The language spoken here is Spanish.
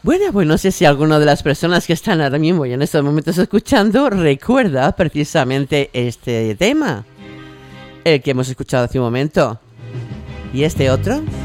Bueno, pues no sé si alguna de las personas que están ahora mismo y en estos momentos escuchando recuerda precisamente este tema, el que hemos escuchado hace un momento. ¿Y este otro?